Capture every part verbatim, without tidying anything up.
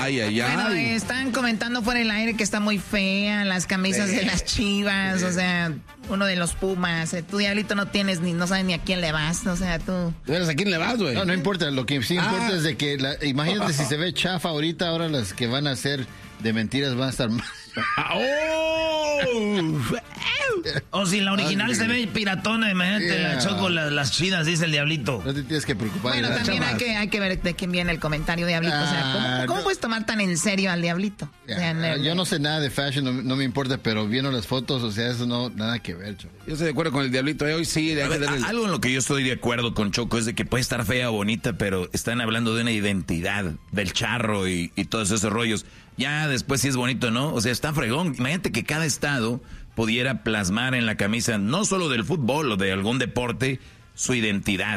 Ay, ay, ay. Bueno, eh, están comentando fuera del aire que está muy fea las camisas sí. de las Chivas, sí. o sea, uno de los Pumas. Eh, tú, Diablito, no tienes ni, no sabes ni a quién le vas, o sea, tú. ¿De veras a quién le vas, güey? No, no importa, lo que sí importa ah. es de que, la, imagínate si se ve chafa ahorita, ahora las que van a ser de mentiras van a estar más. ¡Oh! O si la original Ay, se ve piratona, imagínate, yeah. la choco, la, las chidas, dice el Diablito. No te tienes que preocupar. Bueno, también hay que, hay que ver de quién viene el comentario, Diablito. Ah, o sea, ¿cómo, cómo no. puedes tomar tan en serio al Diablito? Yeah. O sea, no, yo no sé nada de fashion, no, no me importa, pero viendo las fotos, o sea, eso no, nada que ver, Choco. Yo estoy de acuerdo con el Diablito, eh, hoy sí. De ver, el... Algo en lo que yo estoy de acuerdo con Choco es de que puede estar fea o bonita, pero están hablando de una identidad, del charro y, y todos esos rollos. Ya después sí es bonito, ¿no? O sea, está fregón. Imagínate que cada estado pudiera plasmar en la camisa, no solo del fútbol o de algún deporte, su identidad.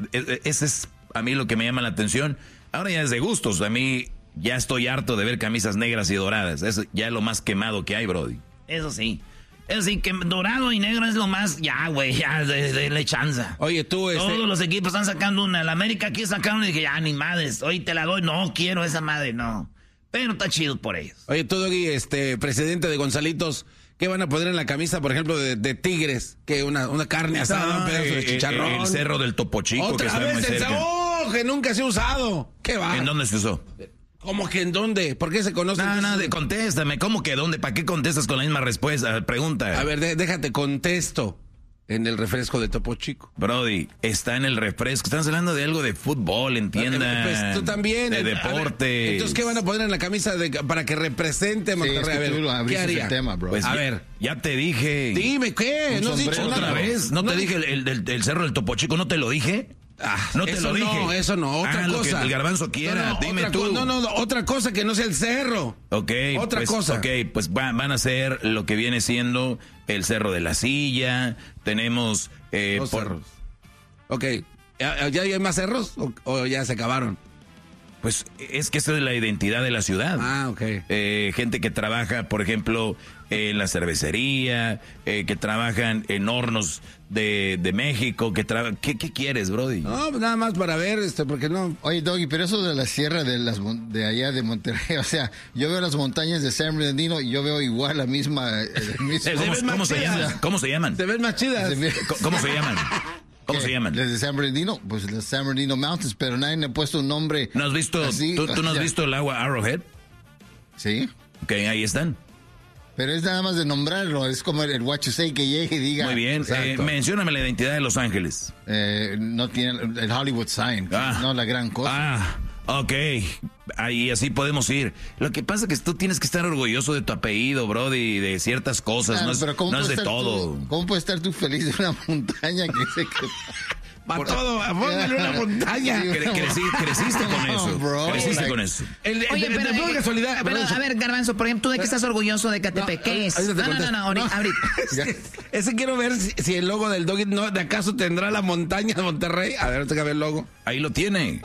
Ese es a mí lo que me llama la atención. Ahora ya es de gustos. A mí ya estoy harto de ver camisas negras y doradas. Es ya lo más quemado que hay, brody. Eso sí. Eso sí, que dorado y negro es lo más... Ya, güey, ya, de, de, de chanza. Oye, tú... Este... Todos los equipos están sacando una. La América aquí sacaron y dije, ya, ni madres. Oye, te la doy. No, quiero esa madre, no. Pero está chido por ellos. Oye, tú, Doggy, este, presidente de Gonzalitos, ¿qué van a poner en la camisa, por ejemplo, de, de Tigres? Que una, una carne asada, un pedazo de chicharrón. El, el cerro del Topo Chico. Otra que está vez muy el cerca. ¡Oh! Que nunca se ha usado. ¿Qué va? ¿En dónde se usó? ¿Cómo que en dónde? ¿Por qué se conoce? No, no, de, contéstame. ¿Cómo que dónde? ¿Para qué contestas con la misma respuesta? Pregunta. A ver, de, déjate, contesto. En el refresco de Topo Chico. Brody, está en el refresco. Están hablando de algo de fútbol, entiendan. Pues tú también. De deporte. Ver, entonces, ¿qué van a poner en la camisa de, para que represente a Monterrey? Sí, es que a ver, tú lo ¿qué haría? El tema, bro. Pues a ya, ver. Ya te dije. Dime, ¿qué? ¿No has dicho ¿Otra nada? vez? ¿No, no te dije el, el, el, el cerro del Topo Chico? ¿No te lo dije? Ah, no te eso lo dije. No, eso no, otra ah, cosa. Lo que el garbanzo quiera, no, no, dime tú. No, no, no, otra cosa que no sea el cerro. Ok. Otra pues, cosa. Ok, pues va, van a ser lo que viene siendo el Cerro de la Silla. Tenemos... Eh, Dos por... cerros. Ok. ¿Ya, ¿Ya hay más cerros o, o ya se acabaron? Pues es que esa es la identidad de la ciudad. Ah, ok. Eh, gente que trabaja, por ejemplo, en la cervecería, eh, que trabajan en hornos de, de México, que trabajan... ¿Qué, ¿Qué quieres, brody? No, nada más para ver, este, porque no... Oye, Doggy, pero eso de la sierra de las de allá de Monterrey, o sea, yo veo las montañas de San Bernardino y yo veo igual la misma... El mismo, ¿Cómo, ¿cómo se llaman? ¿Cómo se llaman? Se ven más chidas. ¿Cómo, ¿Cómo se llaman? ¿Cómo se llaman? Desde San Bernardino, pues los San Bernardino Mountains, pero nadie le ha puesto un nombre. ¿No has visto, así, ¿tú, tú no has sea, visto el agua Arrowhead? Sí. Ok, ahí están. Pero es nada más de nombrarlo, es como el, el what you say que llegue y diga. Muy bien, eh, mencióname la identidad de Los Ángeles. Eh, no tiene el Hollywood sign, ah, no la gran cosa. Ah, ok, ahí así podemos ir. Lo que pasa es que tú tienes que estar orgulloso de tu apellido, brody, de ciertas cosas, claro, no es, pero ¿cómo no es de todo. Tú, ¿Cómo puedes estar tú feliz de una montaña que sé que... Para todo, póngale una montaña. Cre crecí, creciste con eso. Bro, creciste like, con eso. El, el, Oye, el, pero, de, de, eh, casualidad, pero, a ver, Garbanzo, por ejemplo, ¿tú de qué estás orgulloso de Catepec? No, ¿Qué es? No, no, no, no, ahorita. ahorita. ese, ese quiero ver si, si el logo del Doggy, no, ¿de acaso tendrá la montaña de Monterrey? A ver, tenga ver el logo. Ahí lo tiene.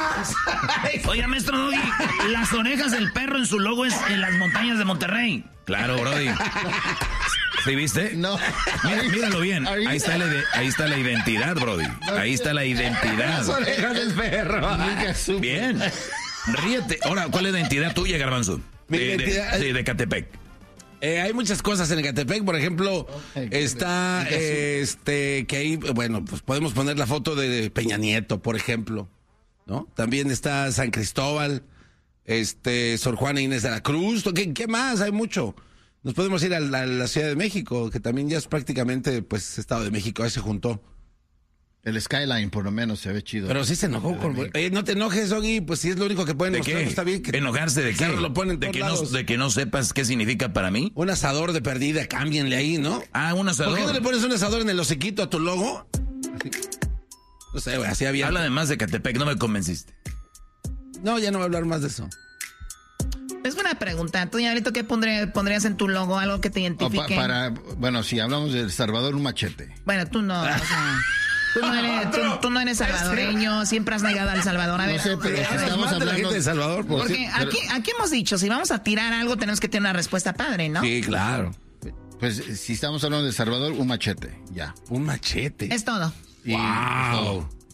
Oiga, maestro Doggy, las orejas del perro en su logo es en las montañas de Monterrey. Claro, brody. ¿Sí viste? No. Mira, míralo bien. Ahí está, la, ahí está la identidad, brody. Ahí está la identidad. Las orejas del perro. Bien. Ríete. Ahora, ¿cuál es la identidad tuya, Garbanzo? Mi de, identidad... de, de, de Catepec. Eh, hay muchas cosas en Ecatepec, por ejemplo, okay, está eh, este que ahí, bueno, pues podemos poner la foto de Peña Nieto, por ejemplo, ¿no? También está San Cristóbal, este, Sor Juana Inés de la Cruz, ¿qué, qué más? Hay mucho. Nos podemos ir a la, a la Ciudad de México, que también ya es prácticamente, pues, Estado de México, ahí se juntó. El skyline, por lo menos, se ve chido. Pero sí se enojó. Con... Eh, no te enojes, Doggy, pues si es lo único que pueden ¿De mostrar, qué? Pues, está bien. Que... ¿Enojarse de qué? Lo ponen ¿De que, no, ¿De que no sepas qué significa para mí? Un asador de perdida, cámbienle ahí, ¿no? Ah, un asador. ¿Por qué no le pones un asador en el hociquito a tu logo? Así. No sé, güey, así había... Habla de más de Catepec, no me convenciste. No, ya no voy a hablar más de eso. Es buena pregunta. Tú, Diablito, ¿qué pondría, pondrías en tu logo? Algo que te identifique. Pa para, bueno, si hablamos de El Salvador, un machete. Bueno, tú no, o sea... Tú no, eres, tú, tú no eres salvadoreño, siempre has negado al Salvador. A ver, no sé, pero si estamos hablando la gente de Salvador. Por porque sí, pero... aquí, aquí hemos dicho, si vamos a tirar algo, tenemos que tener una respuesta padre, ¿no? Sí, claro. Pues si estamos hablando de Salvador, un machete, ya. Un machete. Es todo. Y, wow.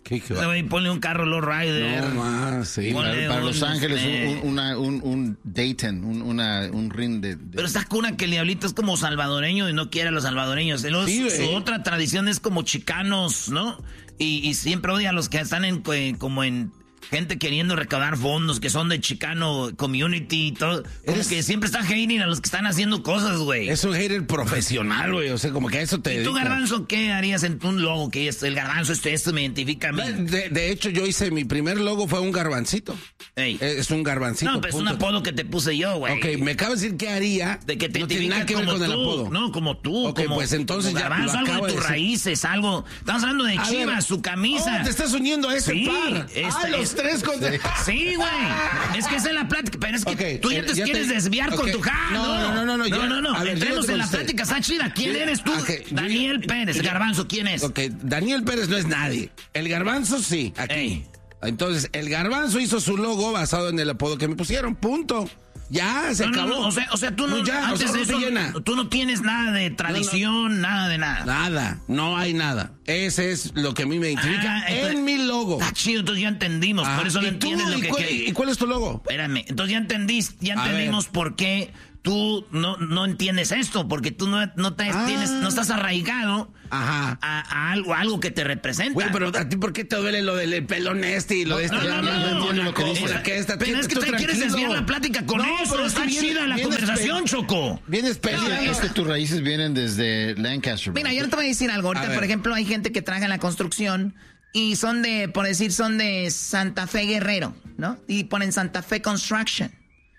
¿Qué, qué Güey, ponle un carro low rider. No más, sí. Para, para un, Los Ángeles, este... un, una, un, un Dayton, un, una, un ring de, de... Pero está cuna que el diablito es como salvadoreño y no quiere a los salvadoreños. Y luego Sí, su, su otra tradición es como chicanos, ¿no? Y, y siempre odia a los que están en eh, como en... gente queriendo recaudar fondos que son de Chicano Community y todo. Como Eres... que siempre está hating a los que están haciendo cosas, güey. Es un hater profesional, güey. O sea, como que a eso te ¿Y tú, dedicas. Garbanzo, qué harías en un logo? Que es el garbanzo, esto, esto me identifica a mí. De, de hecho, yo hice mi primer logo, fue un garbancito. Ey. Es un garbancito. No, pues es un apodo que te puse yo, güey. Ok, me acabas de decir qué haría. De que te no tiene identificas nada que ver como con el tú. apodo. No, como tú. Ok, como, pues entonces como ya Garbanzo, lo algo acabo de de tus decir. raíces, algo. Estamos hablando de A Chivas, ver. su camisa. Oh, te estás uniendo a ese Sí, par. esta- ah, los es- tres contra... Sí, güey. Es que esa es la plática. Pero es que Ok, tú ya eh, te ya quieres te- desviar con ok. tu ja. No, no, no, no, no, No, ya- no, no. a ver, yo Entremos te en la contesté. plática. Está chida. ¿Quién Yo- eres tú? ok, yo- Daniel yo- Pérez. yo- Garbanzo, ¿quién es? Ok, Daniel Pérez no es nadie. El garbanzo sí, aquí. Ey. Entonces, el garbanzo hizo su logo basado en el apodo que me pusieron. Punto. Ya, se No, no, acabó. no, o sea, o sea, tú no, ya, o antes sea, de no te eso, llena. tú no tienes nada de tradición, nada de nada. Nada, no hay nada. Ese es lo que a mí me identifica Ah, entonces- en mi logo. Está chido, entonces ya entendimos. Ah, por eso no ¿y tú? entiendes lo ¿Y que... cuál, que- ¿Y cuál es tu logo? Espérame, entonces ya entendí, ya A entendimos ver. por qué tú no, no entiendes esto, porque tú no, no, te, Ah. tienes, no estás arraigado Ajá. a, a algo, a algo que te representa. Güey, pero a ti, ¿por qué te duele lo del pelón este y lo de este? no, no, no, no entiendo lo que ¿Cómo? dices. ¿Por qué esta- Pero es que tú te quieres tranquilo? desviar la plática con No, eso. pero es Está que viene- chida la vienes conversación, pe- Choco. Vienes Es, peleando. es que tus raíces vienen desde Lancaster. Mira, bro. yo te voy a decir algo. Ahorita, A ver. por ejemplo, hay gente que trabaja en la construcción y son de, por decir, son de Santa Fe Guerrero, ¿no? Y ponen Santa Fe Construction.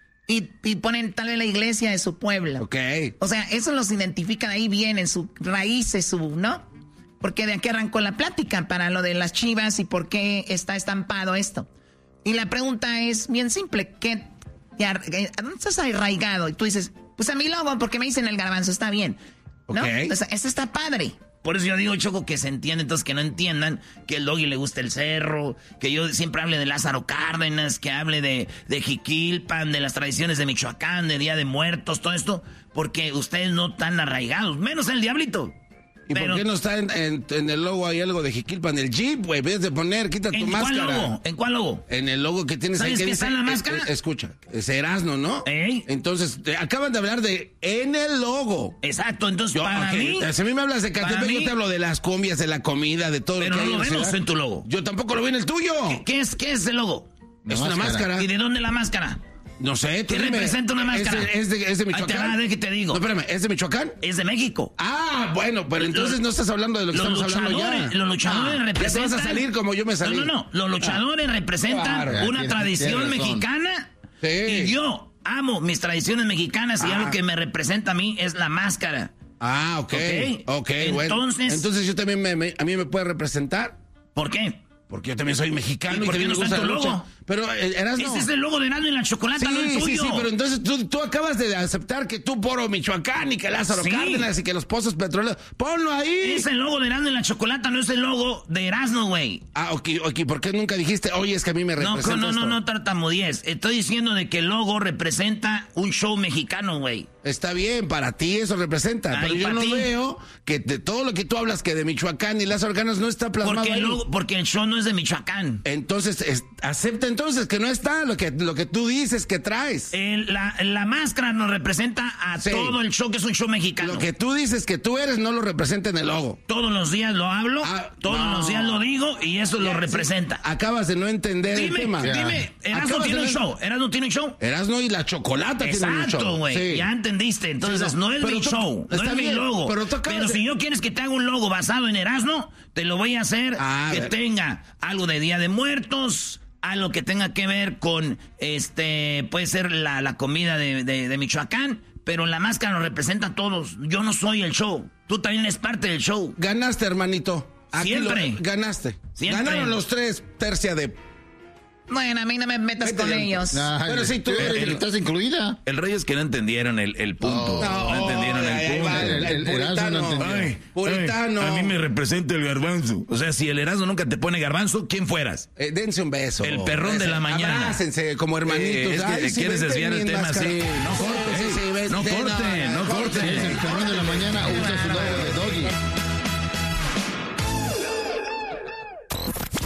Y, y ponen tal vez la iglesia de su pueblo. Ok. O sea, eso los identifican ahí bien, en sus raíces, su, ¿no? Porque de aquí arrancó la plática para lo de las Chivas y por qué está estampado esto. Y la pregunta es bien simple. ¿Qué, ya- ¿A dónde estás arraigado? Y tú dices, pues a mi logo, porque me dicen el garbanzo, está bien. ¿No? Ok. O sea, eso está padre. Por eso yo digo, Choco, que se entiende, entonces que no entiendan que el Doggy le gusta el cerro, que yo siempre hable de Lázaro Cárdenas, que hable de, de Jiquilpan, de las tradiciones de Michoacán, de Día de Muertos, todo esto, porque ustedes no están arraigados, menos el Diablito. ¿Y Pero- por qué no está en, en- en el logo hay algo de Jiquilpan? El Jeep, güey, ves de poner, quita tu ¿En cuál máscara. logo? ¿En cuál logo? En el logo que tienes ahí ¿Sabes que qué dice, está en la eh, máscara? eh, escucha, es Erasmo, ¿no? Ey. Entonces, te acaban de hablar de en el logo. Exacto, entonces Yo, para ok, mí... si a mí me hablas de para Catepec, yo mí- te hablo de las combias, de la comida, de todo Pero lo que no hay lo en la vemos ciudad. en tu logo. Yo tampoco lo vi en el tuyo. ¿Qué es, qué es el logo? La es una máscara. máscara. ¿Y de dónde la máscara? No sé, tú ¿Qué dime. representa una máscara? ¿Es de, es de, es de Ahí te Michoacán? va, de que te digo. No, espérame, ¿es de Michoacán? Es de México. Ah, bueno, pero entonces Los- no estás hablando de lo que los estamos hablando ya. luchadores, los luchadores Ah, ya te representan... vas a salir como yo me salí. No, no, no. Los luchadores representan Claro, ya, una tienes- tradición tienes razón. mexicana. Sí. Y yo amo mis tradiciones mexicanas y Ah. algo que me representa a mí es la máscara. Ah, ok. Ok. Ok, bueno. Entonces- Entonces yo también me, me- a mí me puede representar. ¿Por qué? Porque yo también soy mexicano ¿Y y, por qué también no me está gusta en la tu lucha. logo? Pero eh, Erasmo. Ese es el logo de Erasmo y la Chocolata, Sí, no el sí, tuyo. sí, pero entonces tú, tú acabas de aceptar que tú Poro Michoacán y que Lázaro Sí. Cárdenas y que los pozos petroleros. Ponlo ahí. Es el logo de Erasmo y la Chocolata, no es el logo de Erasmo, güey. Ah, ok, ok. ¿Por qué nunca dijiste, oye, es que a mí me No, representa no, no, esto? no, tartamudees. Estoy diciendo de que el logo representa un show mexicano, güey. Está bien, para ti eso representa, Ay, pero yo ¿para no ti? veo que de todo lo que tú hablas que de Michoacán y Lázaro Cárdenas no está plasmado Porque ahí. el, logo- porque el show no es de Michoacán. Entonces, es- acepta entonces que no está lo que, lo que tú dices que traes. El- la, la máscara nos representa a Sí. todo el show que es un show mexicano. Lo que tú dices que tú eres no lo representa en el logo. Todos los días lo hablo, Ah, todos no. los días lo digo y eso lo representa. Acabas de no entender el Dime, tema. dime, Erasmo Acabas tiene de un no- show, Erasmo tiene un show. Erasmo y la Chocolata tienen un show. Exacto, güey. Sí. Ya entendiste. Entonces, Sí, no, no, es pero mi tú- show, no está es mi bien, logo. pero tú acabas de- si yo quieres que te haga un logo basado en Erasmo, te lo voy a hacer Ah, a que ver. tenga algo de Día de Muertos, algo que tenga que ver con, este, puede ser la, la comida de, de- de Michoacán, pero la máscara nos representa a todos. Yo no soy el show. Tú también eres parte del show. Ganaste, hermanito. Aquí Siempre. lo- ganaste. Siempre. Ganaron los tres, tercia de... Bueno, a mí no me metas Vete con ya. ellos. Ay, Pero sí, tú- el- estás incluida. El rey es que no entendieron el, el punto. Oh. No, entendieron ay, el ahí punto. va, El- el Erasmo no entendió. Ay, Puritano. ay, a mí me representa el garbanzo. O sea, si el Erasmo nunca te pone garbanzo, ¿quién fueras? Eh, dense un beso. El perrón de la mañana. Abrácense como hermanitos. Eh, es que Ay, sí, quieres vente desviar el bien tema máscara. así. No cortes, Sí, sí, vente, no corten, no corten. Si es el perrón de la mañana, usa su logo de Doggy.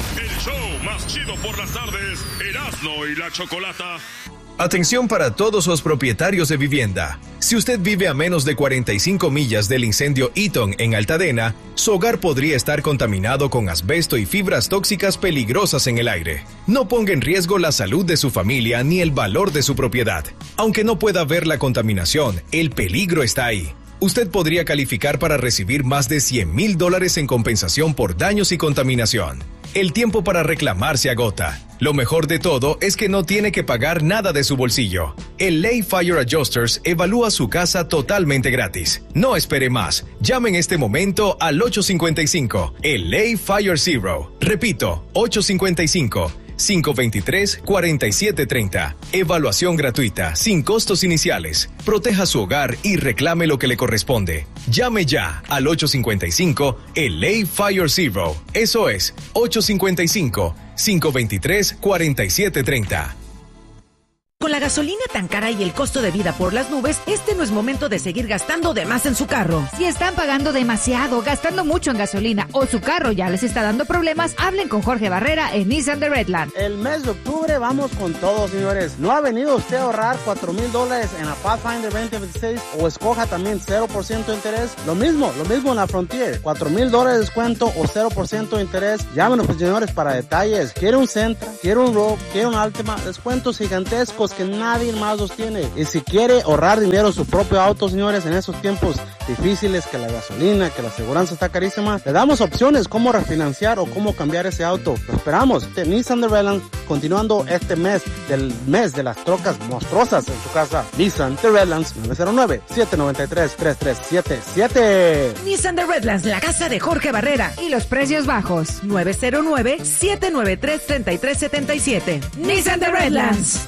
show más chido por las tardes, Erasmo y la Chocolata. Atención para todos los propietarios de vivienda. Si usted vive a menos de cuarenta y cinco millas del incendio Eaton en Altadena, su hogar podría estar contaminado con asbesto y fibras tóxicas peligrosas en el aire. No ponga en riesgo la salud de su familia ni el valor de su propiedad. Aunque no pueda ver la contaminación, el peligro está ahí. Usted podría calificar para recibir más de cien mil dólares en compensación por daños y contaminación. El tiempo para reclamar se agota. Lo mejor de todo es que no tiene que pagar nada de su bolsillo. El Lay Fire Adjusters evalúa su casa totalmente gratis. No espere más. Llame en este momento al ocho cinco cinco, el Lay Fire Zero. Repito, ocho cinco cinco, cinco dos tres, cuatro siete tres cero. Evaluación gratuita, sin costos iniciales. Proteja su hogar y reclame lo que le corresponde. Llame ya al ocho cinco cinco, el Lay Fire Zero. Eso es, ocho cinco cinco, cinco dos tres, cuatro siete tres cero. Con la gasolina tan cara y el costo de vida por las nubes, este no es momento de seguir gastando de más en su carro. Si están pagando demasiado, gastando mucho en gasolina o su carro ya les está dando problemas, hablen con Jorge Barrera en Nissan de Redland. El mes de octubre vamos con todo, señores. ¿No ha venido usted a ahorrar cuatro mil dólares en la Pathfinder veinte veintiséis o escoja también cero por ciento de interés? Lo mismo, lo mismo en la Frontier. cuatro mil dólares de descuento o cero por ciento de interés. Llámenos, pues, señores, para detalles. ¿Quiere un Sentra? ¿Quiere un Rogue? ¿Quiere un Altima? Descuentos gigantescos que nadie más los tiene. Y si quiere ahorrar dinero en su propio auto, señores, en esos tiempos difíciles, que la gasolina, que la aseguranza está carísima, le damos opciones cómo refinanciar o cómo cambiar ese auto. Lo esperamos. De Nissan de Redlands, continuando este mes del mes de las trocas monstruosas en su casa. Nissan de Redlands, nueve cero nueve, siete nueve tres, tres tres siete siete. Nissan de Redlands, la casa de Jorge Barrera. Y los precios bajos. nueve cero nueve, siete nueve tres, tres tres siete siete. Nissan de Redlands.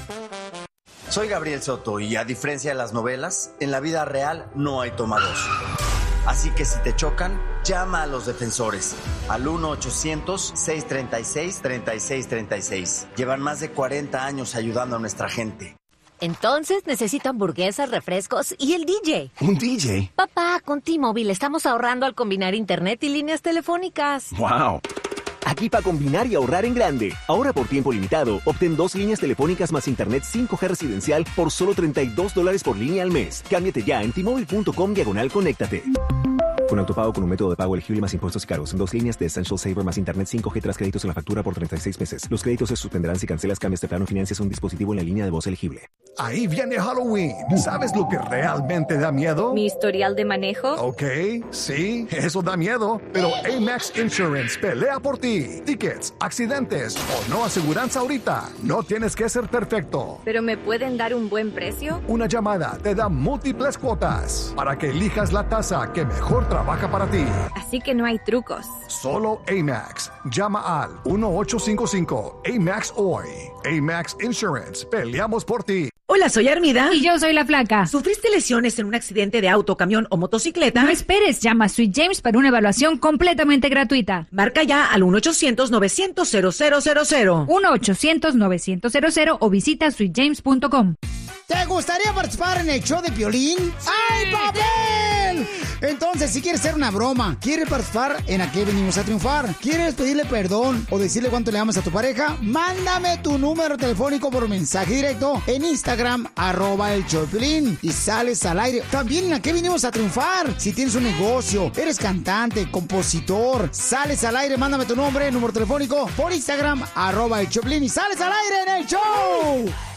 Soy Gabriel Soto y a diferencia de las novelas, en la vida real no hay toma dos. Así que si te chocan, llama a los defensores al uno ochocientos, seiscientos treinta y seis, treinta y seis treinta y seis. Llevan más de cuarenta años ayudando a nuestra gente. Entonces necesito hamburguesas, refrescos y el D J. ¿Un D J? Papá, con T-Mobile estamos ahorrando al combinar internet y líneas telefónicas. ¡Wow! Aquí para combinar y ahorrar en grande. Ahora por tiempo limitado, obtén dos líneas telefónicas más internet cinco G residencial por solo treinta y dos dólares por línea al mes. Cámbiate ya en T-Mobile.com diagonal conéctate. Con autopago con un método de pago elegible más impuestos y cargos. En dos líneas de Essential Saver más internet cinco G tras créditos en la factura por treinta y seis meses. Los créditos se suspenderán si cancelas, cambias de plano, financias un dispositivo en la línea de voz elegible. Ahí viene Halloween. ¿Sabes lo que realmente da miedo? ¿Mi historial de manejo? Ok, sí, eso da miedo. Pero Amax Insurance pelea por ti. Tickets, accidentes o no aseguranza ahorita. No tienes que ser perfecto. ¿Pero me pueden dar un buen precio? Una llamada te da múltiples cuotas para que elijas la tasa que mejor trabaja para ti. Así que no hay trucos. Solo Amax. Llama al uno ocho cinco cinco Amax hoy. Amax Insurance. Peleamos por ti. Hola, soy Armida. Y yo soy la Flaca. ¿Sufriste lesiones en un accidente de auto, camión o motocicleta? No esperes, llama a Sweet James para una evaluación completamente gratuita. Marca ya al uno ochocientos, novecientos, cero cero cero cero. uno ochocientos, novecientos o visita sweet james punto com. ¿Te gustaría participar en el show de Piolín? ¡Sí! ¡Hay papel! Entonces, si quieres hacer una broma, quieres participar en ¿A qué venimos a triunfar? ¿Quieres pedirle perdón o decirle cuánto le amas a tu pareja? Mándame tu número telefónico por mensaje directo en Instagram, arroba el show de Piolín, y sales al aire. También en ¿A qué venimos a triunfar? Si tienes un negocio, eres cantante, compositor, sales al aire, mándame tu nombre, número telefónico por Instagram, arroba el show de Piolín, y sales al aire en el show.